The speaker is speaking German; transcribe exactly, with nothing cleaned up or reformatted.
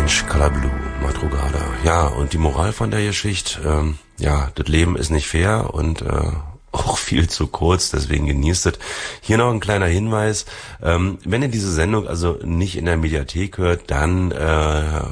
Orange Color Blue, Madrugada. Ja, und die Moral von der Geschichte, ähm, ja, das Leben ist nicht fair und äh, auch viel zu kurz, deswegen genießt es. Hier noch ein kleiner Hinweis, ähm, wenn ihr diese Sendung also nicht in der Mediathek hört, dann äh,